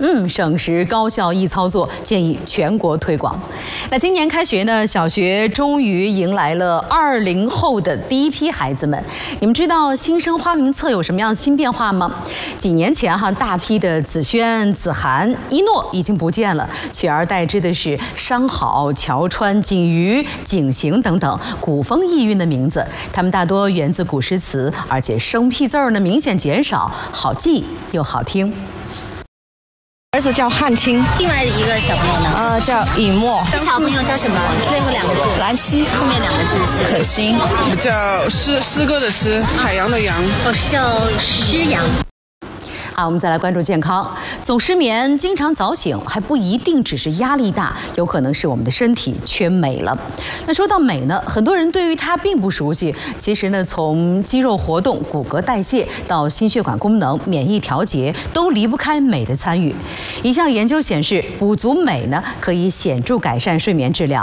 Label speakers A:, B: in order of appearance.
A: 省时高效易操作，建议全国推广。那今年开学呢，小学终于迎来了20后的第一批孩子们。你们知道新生花名册有什么样的新变化吗？几年前大批的子轩、子涵、一诺已经不见了，取而代之的是商好、乔川、景瑜、景行等等古风意韵的名字。他们大多源自古诗词，而且生僻字儿呢明显减少，好记又好听。
B: 儿子叫汉卿，
C: 另外一个小朋友呢？
B: 叫尹墨。
C: 小朋友叫什么？最后2个字。
B: 兰溪，
C: 后面2个字是
B: 可心。
D: 叫诗歌的诗，海洋的洋。
C: 我是叫诗阳。
A: 好，我们再来关注健康。总失眠、经常早醒，还不一定只是压力大，有可能是我们的身体缺镁了。那说到镁呢，很多人对于它并不熟悉。其实呢，从肌肉活动、骨骼代谢到心血管功能、免疫调节，都离不开镁的参与。一项研究显示，补足镁呢，可以显著改善睡眠质量。